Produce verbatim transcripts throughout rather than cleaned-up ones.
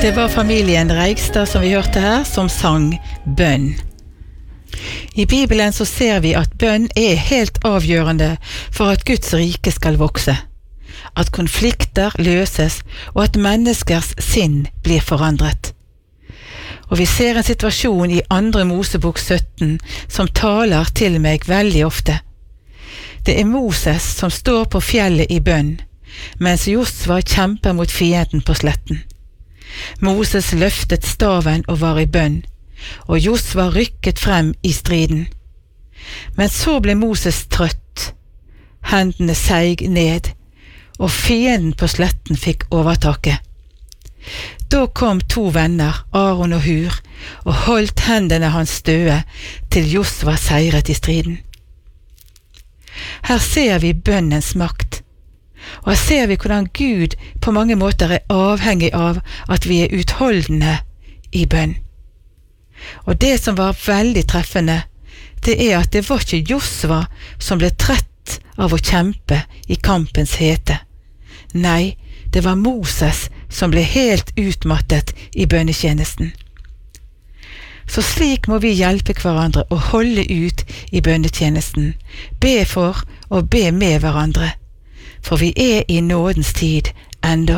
Det var familien Reigstad som vi hørte her, som sang bønn. I Bibelen så ser vi at bønn er helt avgjørende for at Guds rike skal vokse, at konflikter løses og at menneskers sinn blir forandret. Og vi ser en situasjon i andre Mosebok sytten som taler til meg veldig ofte. Det er Moses som står på fjellet i bønn, mens Josva kjemper mot fienden på sletten. Moses løftet staven og var i bønn, og Josva rykket frem i striden. Men så ble Moses trøtt, hendene seig ned, og fienden på sletten fikk overtaket. Da kom to venner, Aaron og Hur, og holdt hendene hans støe til Josva seiret i striden. Her ser vi bønnens makt, og her ser vi hvordan Gud på mange måter er avhengig av at vi er utholdende i bønn. Og det som var veldig treffende, det er at det var ikke Josva som ble trett av å kjempe i kampens hete. Nei, det var Moses som ble helt utmattet i bønnetjenesten. Så slik må vi hjelpe hverandre å holde ut i bønnetjenesten, be for og be med hverandre, for vi er i nådens tid enda.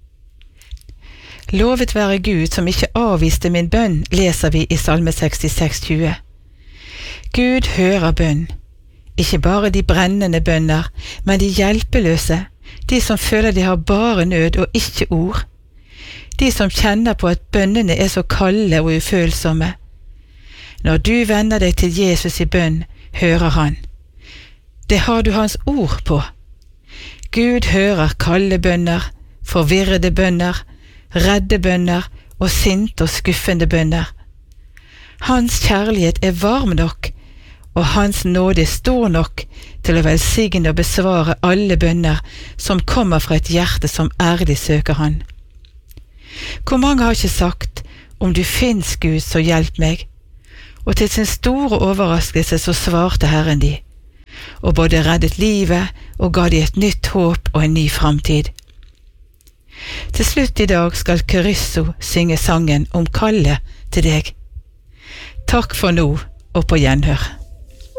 Lovet være Gud som ikke avviste min bønn, leser vi i Salme sekstiseks tjue. Gud hører bønn, ikke bare de brennende bønner, men de hjelpeløse, de som føler de har bare nød og ikke ord, de som kjenner på at bønnene er så kalde og ufølsomme. Når du vender deg til Jesus i bønn, hører han. Det har du hans ord på. Gud hører kalde bønner, forvirrede bønner, redde bønner og sinte og skuffende bønner. Hans kjærlighet er varm nok, og hans nåde er stor nok til å velsigne og besvare alle bønner som kommer fra et hjerte som ærlig søker han. Hvor mange har ikke sagt, om du finnes Gud, så hjelp meg? Og til sin store overraskelse så svarte Herren de, og både reddet livet og ga de et nytt håp og en ny framtid. Til slutt i dag skal Kyrisso synge sangen om kallet til deg. Takk for nå, og på gjenhør.